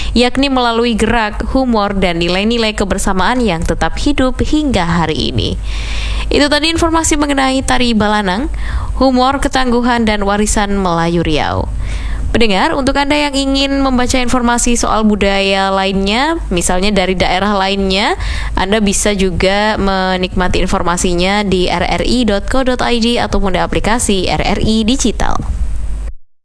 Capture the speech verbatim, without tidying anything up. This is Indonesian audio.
yakni melalui gerak, humor, dan nilai-nilai kebersamaan yang tetap hidup hingga hari ini. Itu tadi informasi mengenai Tari Balanang, humor, ketangguhan, dan warisan Melayu Riau. Pendengar, untuk Anda yang ingin membaca informasi soal budaya lainnya, misalnya dari daerah lainnya, Anda bisa juga menikmati informasinya di r r i dot co dot i d ataupun di aplikasi R R I Digital.